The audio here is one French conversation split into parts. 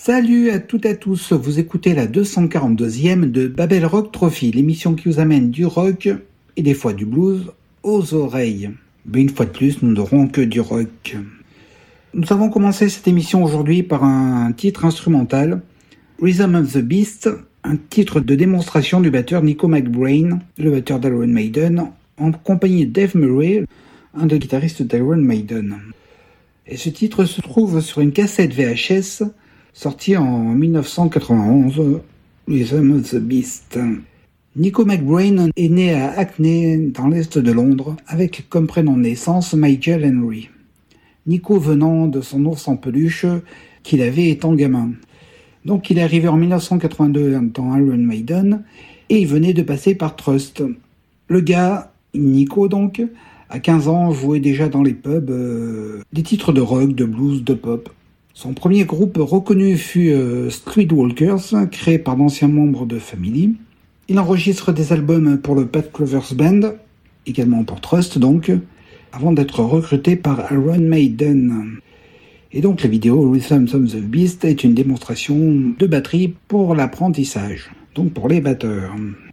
Salut à toutes et à tous, vous écoutez la 242e de Babel Rock Trophy, l'émission qui vous amène du rock et des fois du blues aux oreilles. Mais une fois de plus, nous n'aurons que du rock. Nous avons commencé cette émission aujourd'hui par un titre instrumental, Rhythm of the Beast, un titre de démonstration du batteur Nico McBrain, le batteur d'Iron Maiden, en compagnie de Dave Murray, un des guitaristes d'Iron Maiden. Et ce titre se trouve sur une cassette VHS sortie en 1991, Rhythm of the Beast. Nico McBrain est né à Hackney, dans l'est de Londres, avec comme prénom de naissance Michael Henry. Nico venant de son ours en peluche qu'il avait étant gamin. Donc il est arrivé en 1982 dans Iron Maiden et il venait de passer par Trust. Le gars, Nico donc, à 15 ans, jouait déjà dans les pubs des titres de rock, de blues, de pop. Son premier groupe reconnu fut Streetwalkers, créé par d'anciens membres de Family. Il enregistre des albums pour le Pat Clovers Band, également pour Trust donc, avant d'être recruté par Iron Maiden. Et donc la vidéo Rhythm of the Beast est une démonstration de batterie pour l'apprentissage, donc pour les batteurs.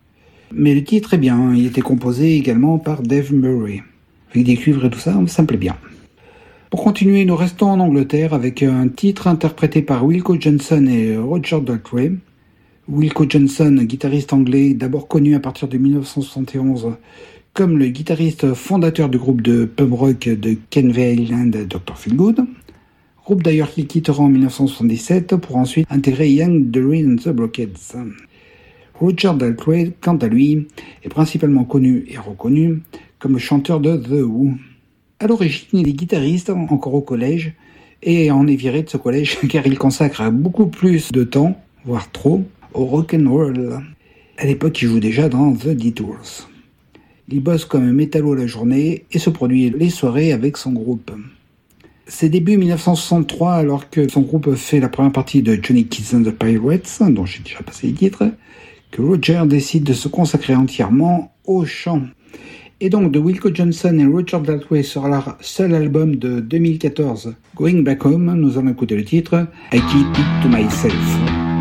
Mais le titre est bien, il était composé également par Dave Murray. Avec des cuivres et tout ça, ça me plaît bien. Pour continuer, nous restons en Angleterre avec un titre interprété par Wilko Johnson et Roger Daltrey. Wilko Johnson, guitariste anglais, d'abord connu à partir de 1971 comme le guitariste fondateur du groupe de pub rock de Kenvay Island, Dr. Feelgood. Groupe d'ailleurs qu'il quittera en 1977 pour ensuite intégrer Young, Dury and the Blockheads. Roger Daltrey, quant à lui, est principalement connu et reconnu comme chanteur de The Who. À l'origine, il est guitariste, encore au collège, et en est viré de ce collège car il consacre beaucoup plus de temps, voire trop, au rock'n'roll. À l'époque, il joue déjà dans The Detours. Il bosse comme métallo la journée et se produit les soirées avec son groupe. Ses débuts 1963, alors que son groupe fait la première partie de Johnny Kids and the Pirates, dont j'ai déjà passé les titres, que Roger décide de se consacrer entièrement au chant. Et donc de Wilko Johnson et Roger Daltrey sur leur seul album de 2014, Going Back Home, nous allons écouter le titre I Keep It To Myself.